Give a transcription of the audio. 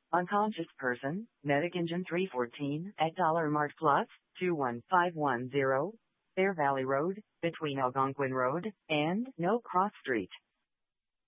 Unconscious person, Medic Engine 314 at Dollar Mart Plus, 21510, Bear Valley Road, between Algonquin Road and No Cross Street.